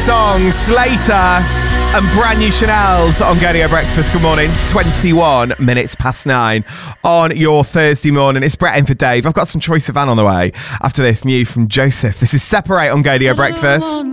song, Slater and brand new Chanel's on Gaydio Breakfast. Good morning. 21 minutes past 9 on your Thursday morning. It's Brett in for Dave. I've got some Troye Sivan on the way. After this, new from Joseph. This is Separate on Gaydio Breakfast.